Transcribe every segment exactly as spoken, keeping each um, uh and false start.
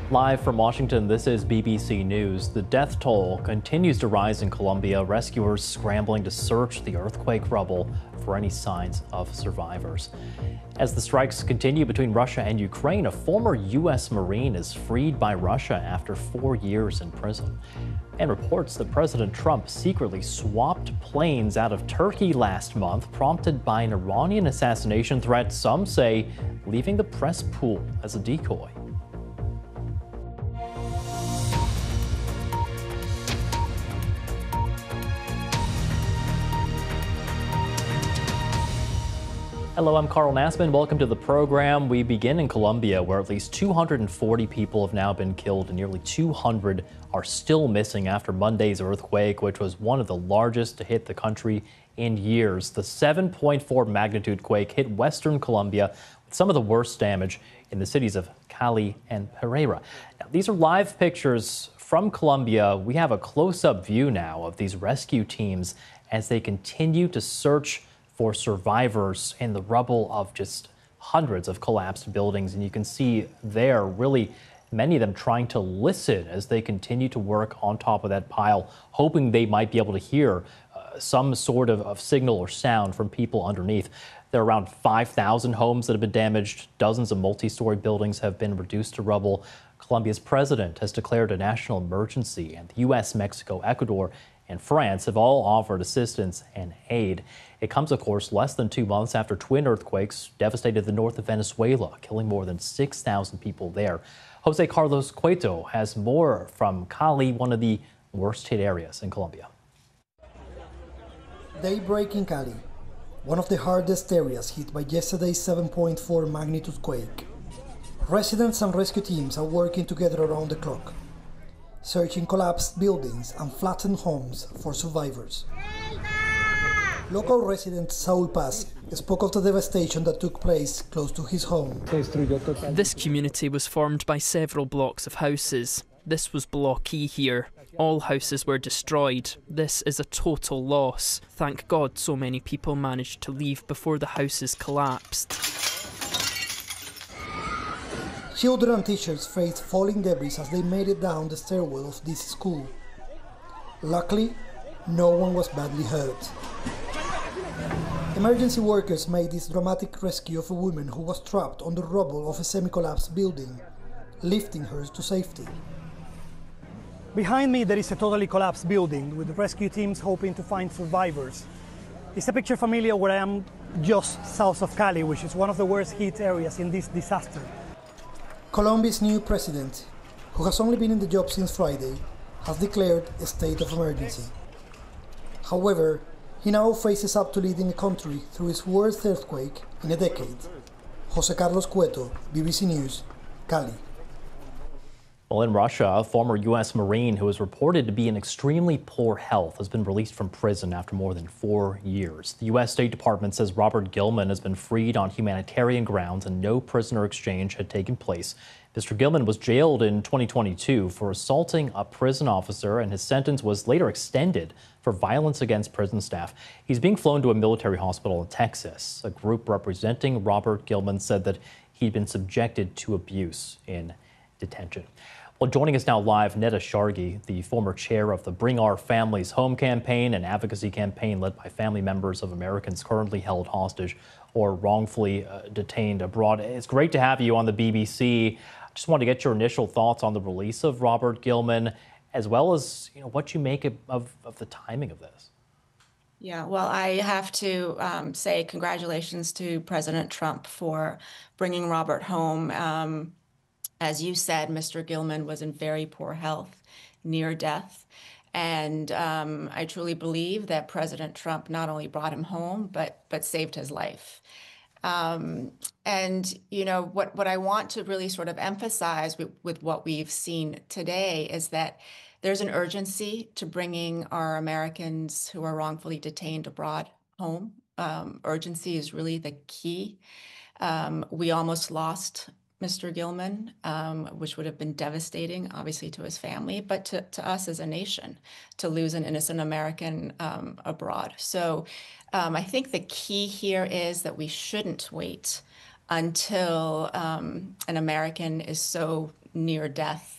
Live from Washington, this is B B C News. The death toll continues to rise in Colombia. Rescuers scrambling to search the earthquake rubble for any signs of survivors. As the strikes continue between Russia and Ukraine, a former U S Marine is freed by Russia after four years in prison. And reports that President Trump secretly swapped planes out of Turkey last month, prompted by an Iranian assassination threat, some say leaving the press pool as a decoy. Hello, I'm Carl Nassman. Welcome to the program. We begin in Colombia, where at least two hundred forty people have now been killed and nearly two hundred are still missing after Monday's earthquake, which was one of the largest to hit the country in years. The seven point four magnitude quake hit western Colombia with some of the worst damage in the cities of Cali and Pereira. Now, these are live pictures from Colombia. We have a close-up view now of these rescue teams as they continue to search for survivors in the rubble of just hundreds of collapsed buildings. And you can see there really many of them trying to listen as they continue to work on top of that pile, hoping they might be able to hear uh, some sort of, of signal or sound from people underneath. There are around five thousand homes that have been damaged. Dozens of multi-story buildings have been reduced to rubble. Colombia's president has declared a national emergency, and the U S, Mexico, Ecuador, and France have all offered assistance and aid. It comes, of course, less than two months after twin earthquakes devastated the north of Venezuela, killing more than six thousand people there. Jose Carlos Cueto has more from Cali, one of the worst hit areas in Colombia. Daybreak in Cali, one of the hardest areas hit by yesterday's seven point four magnitude quake. Residents and rescue teams are working together around the clock, searching collapsed buildings and flattened homes for survivors. Local resident Saul Paz spoke of the devastation that took place close to his home. This community was formed by several blocks of houses. This was Block E here. All houses were destroyed. This is a total loss. Thank God so many people managed to leave before the houses collapsed. Children and teachers faced falling debris as they made it down the stairwell of this school. Luckily, no one was badly hurt. Emergency workers made this dramatic rescue of a woman who was trapped on the rubble of a semi-collapsed building, lifting her to safety. Behind me there is a totally collapsed building with rescue teams hoping to find survivors. Is a picture familiar where I am just south of Cali, which is one of the worst hit areas in this disaster. Colombia's new president, who has only been in the job since Friday, has declared a state of emergency. However, he now faces up to leading a country through its worst earthquake in a decade. Jose Carlos Cueto, B B C News, Cali. Well, in Russia, a former U S Marine who is reported to be in extremely poor health has been released from prison after more than four years. The U S State Department says Robert Gilman has been freed on humanitarian grounds and no prisoner exchange had taken place. Mister Gilman was jailed in twenty twenty-two for assaulting a prison officer, and his sentence was later extended for violence against prison staff. He's being flown to a military hospital in Texas. A group representing Robert Gilman said that he'd been subjected to abuse in detention. Well, joining us now live, Neda Shargi, the former chair of the Bring Our Families Home campaign, an advocacy campaign led by family members of Americans currently held hostage or wrongfully uh, detained abroad. It's great to have you on the B B C. I just want to get your initial thoughts on the release of Robert Gilman, as well as you know what you make of, of, of the timing of this. Yeah, well, I have to um, say congratulations to President Trump for bringing Robert home. Um, As you said, Mister Gilman was in very poor health, near death. And um, I truly believe that President Trump not only brought him home, but but saved his life. Um, and, you know, what, what I want to really sort of emphasize with, with what we've seen today is that there's an urgency to bringing our Americans who are wrongfully detained abroad home. Um, urgency is really the key. Um, we almost lost Mister Gilman, um, which would have been devastating, obviously, to his family, but to, to us as a nation, to lose an innocent American um, abroad. So um, I think the key here is that we shouldn't wait until um, an American is so near death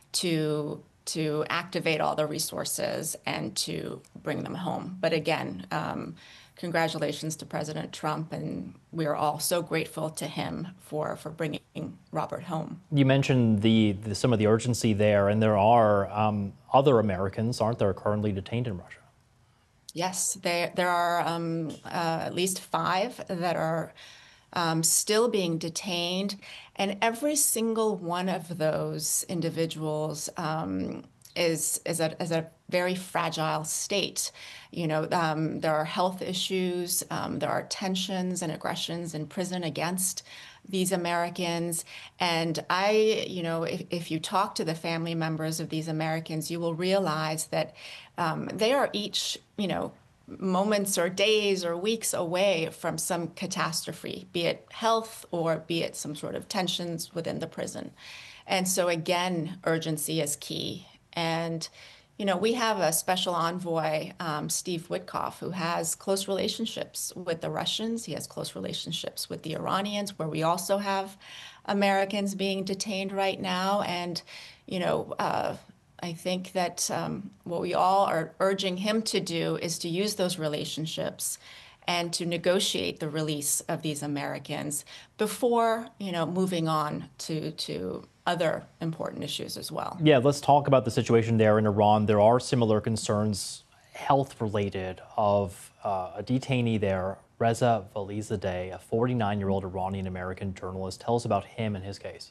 to to activate all the resources and to bring them home. But again, um, congratulations to President Trump, and we are all so grateful to him for, for bringing Robert home. You mentioned the, the some of the urgency there, and there are um, other Americans, aren't there, currently detained in Russia? Yes, there, there are um, uh, at least five that are um, still being detained, and every single one of those individuals um, is is a, is a very fragile state. You know, um, there are health issues, um, there are tensions and aggressions in prison against these Americans. And I, you know, if, if you talk to the family members of these Americans, you will realize that um, they are each, you know, moments or days or weeks away from some catastrophe, be it health or be it some sort of tensions within the prison. And so again, urgency is key. And, you know, we have a special envoy, um, Steve Witkoff, who has close relationships with the Russians. He has close relationships with the Iranians, where we also have Americans being detained right now. And, you know, uh, I think that um, what we all are urging him to do is to use those relationships and to negotiate the release of these Americans before, you know, moving on to to other important issues as well. Yeah, let's talk about the situation there in Iran. There are similar concerns, health-related, of uh, a detainee there, Reza Valizadeh, a forty-nine-year-old Iranian-American journalist. Tell us about him and his case.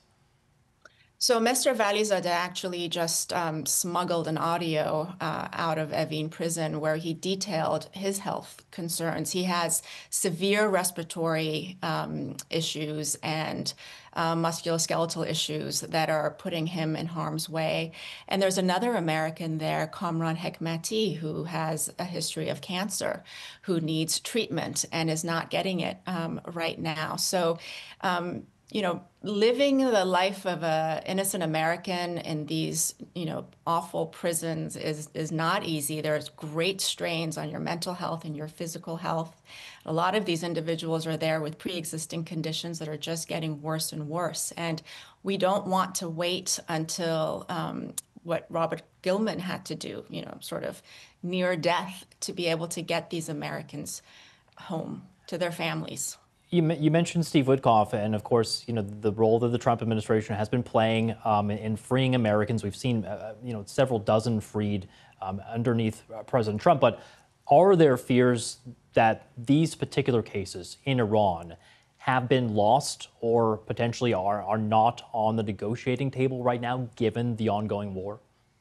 So Mister Valizadeh actually just um, smuggled an audio uh, out of Evin prison where he detailed his health concerns. He has severe respiratory um, issues and uh, musculoskeletal issues that are putting him in harm's way. And there's another American there, Kamran Hekmati, who has a history of cancer, who needs treatment and is not getting it um, right now. So, um, you know, living the life of an innocent American in these, you know, awful prisons is is not easy. There's great strains on your mental health and your physical health. A lot of these individuals are there with pre-existing conditions that are just getting worse and worse. And we don't want to wait until um, what Robert Gilman had to do, you know, sort of near death, to be able to get these Americans home to their families. You, you mentioned Steve Witkoff, and of course, you know, the role that the Trump administration has been playing um, in freeing Americans. We've seen, uh, you know, several dozen freed um, underneath President Trump. But are there fears that these particular cases in Iran have been lost or potentially are, are not on the negotiating table right now, given the ongoing war?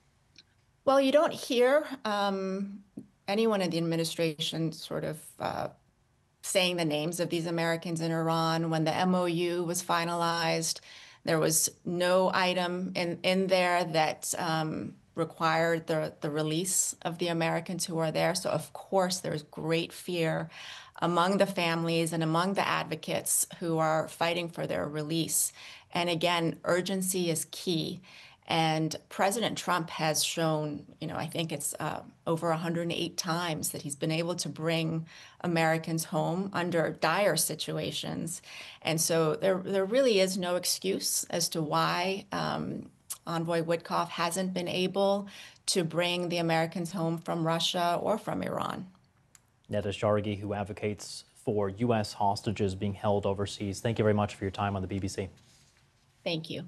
Well, you don't hear um, anyone in the administration sort of uh, saying the names of these Americans in Iran. When the M O U was finalized, there was no item in, in there that um, required the, the release of the Americans who are there. So of course, there's great fear among the families and among the advocates who are fighting for their release. And again, urgency is key. And President Trump has shown, you know, I think it's uh, over one hundred eight times that he's been able to bring Americans home under dire situations. And so there, there really is no excuse as to why um, Envoy Witkoff hasn't been able to bring the Americans home from Russia or from Iran. Neda Shargi, who advocates for U S hostages being held overseas. Thank you very much for your time on the B B C. Thank you.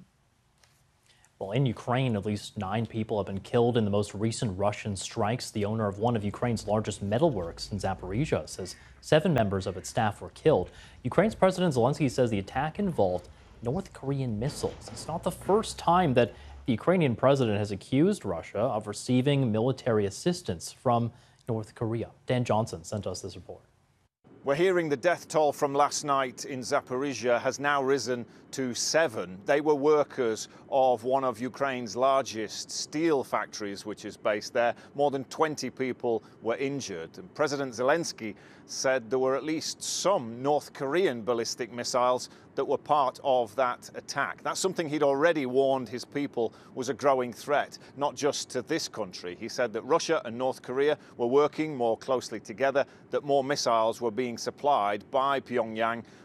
Well, in Ukraine, at least nine people have been killed in the most recent Russian strikes. The owner of one of Ukraine's largest metalworks in Zaporizhia says seven members of its staff were killed. Ukraine's President Zelensky says the attack involved North Korean missiles. It's not the first time that the Ukrainian president has accused Russia of receiving military assistance from North Korea. Dan Johnson sent us this report. We're hearing the death toll from last night in Zaporizhia has now risen to seven. They were workers of one of Ukraine's largest steel factories, which is based there. More than twenty people were injured. And President Zelensky said there were at least some North Korean ballistic missiles that were part of that attack. That's something he'd already warned his people was a growing threat, not just to this country. He said that Russia and North Korea were working more closely together, that more missiles were being supplied by Pyongyang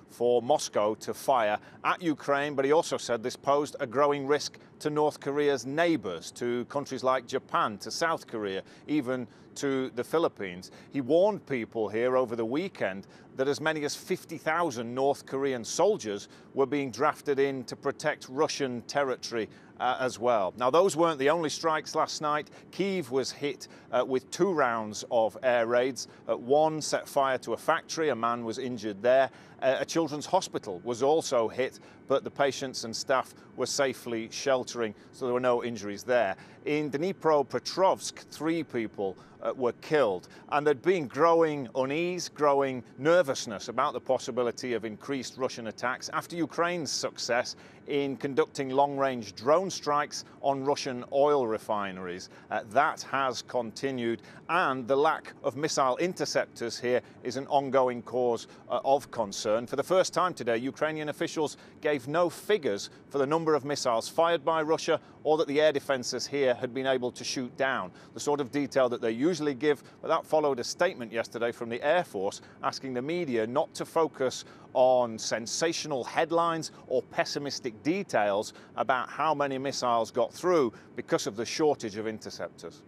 for Moscow to fire at Ukraine, but he also said this posed a growing risk to North Korea's neighbors, to countries like Japan, to South Korea, even to the Philippines. He warned people here over the weekend that as many as fifty thousand North Korean soldiers were being drafted in to protect Russian territory uh, as well. Now, those weren't the only strikes last night. Kyiv was hit uh, with two rounds of air raids. Uh, one set fire to a factory. A man was injured there. Uh, a children's hospital was also hit, but the patients and staff were safely sheltering, so there were no injuries there. In Dnipropetrovsk, three people uh, were killed, and there'd been growing unease, growing nervousness about the possibility of increased Russian attacks after Ukraine's success in conducting long-range drone strikes on Russian oil refineries. Uh, that has continued, and the lack of missile interceptors here is an ongoing cause uh, of concern. For the first time today, Ukrainian officials gave no figures for the number of missiles fired by Russia or that the air defenses here had been able to shoot down, the sort of detail that they usually give. But that followed a statement yesterday from the Air Force asking the media not to focus on sensational headlines or pessimistic details about how many missiles got through because of the shortage of interceptors.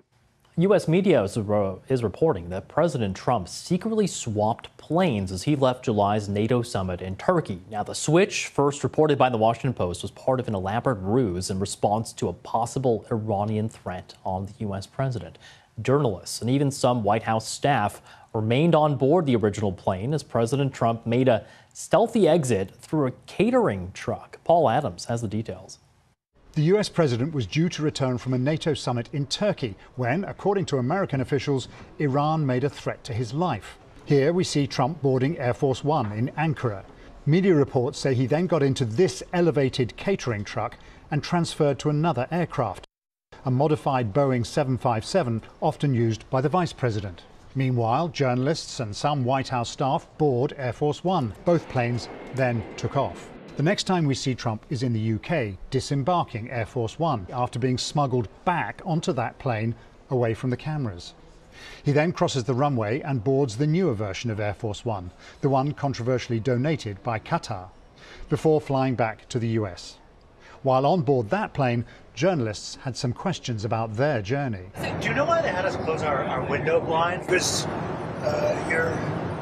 U S media is, is reporting that President Trump secretly swapped planes as he left July's NATO summit in Turkey. Now, the switch, first reported by the Washington Post, was part of an elaborate ruse in response to a possible Iranian threat on the U S president. Journalists and even some White House staff remained on board the original plane as President Trump made a stealthy exit through a catering truck. Paul Adams has the details. The U S president was due to return from a NATO summit in Turkey when, according to American officials, Iran made a threat to his life. Here we see Trump boarding Air Force One in Ankara. Media reports say he then got into this elevated catering truck and transferred to another aircraft, a modified Boeing seven fifty-seven often used by the vice president. Meanwhile, journalists and some White House staff board Air Force One. Both planes then took off. The next time we see Trump is in the U K, disembarking Air Force One after being smuggled back onto that plane away from the cameras. He then crosses the runway and boards the newer version of Air Force One, the one controversially donated by Qatar, before flying back to the U S. While on board that plane, journalists had some questions about their journey. Do you know why they had us close our, our window blinds? Because uh, you're,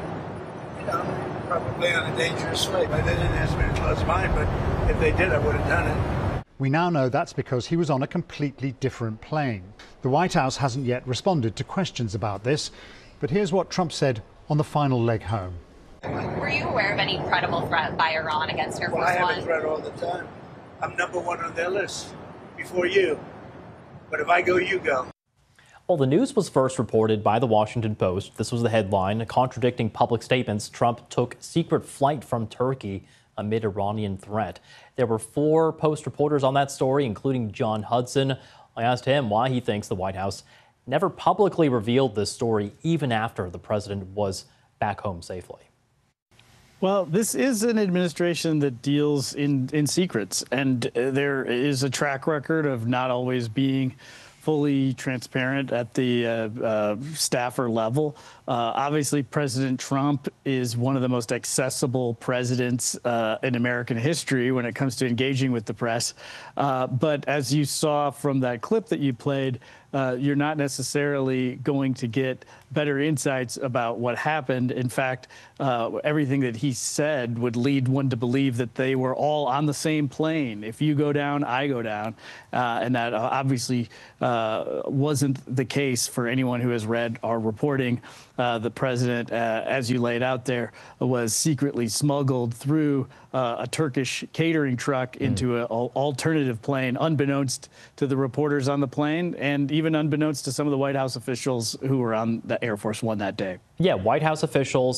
you know, probably on a dangerous flight. They didn't ask me to close mine, but if they did, I would have done it. We now know that's because he was on a completely different plane. The White House hasn't yet responded to questions about this, but here's what Trump said on the final leg home. Were you aware of any credible threat by Iran against Air Force One? Well, I have a threat all the time. I'm number one on their list before you. But if I go, you go. Well, the news was first reported by the Washington Post. This was the headline, contradicting public statements. Trump took secret flight from Turkey amid Iranian threat. There were four Post reporters on that story, including John Hudson. I asked him why he thinks the White House never publicly revealed this story, even after the president was back home safely. Well, this is an administration that deals in, in secrets, and there is a track record of not always being fully transparent at the uh, uh, staffer level. Uh, obviously, President Trump is one of the most accessible presidents uh, in American history when it comes to engaging with the press. Uh, but as you saw from that clip that you played, uh, you're not necessarily going to get better insights about what happened. In fact, uh, everything that he said would lead one to believe that they were all on the same plane. If you go down, I go down. Uh, and that uh, obviously uh, wasn't the case for anyone who has read our reporting. Uh, the president, uh, as you laid out there, was secretly smuggled through uh, a Turkish catering truck into an alternative plane, unbeknownst to the reporters on the plane and even unbeknownst to some of the White House officials who were on the Air Force One that day. Yeah, White House officials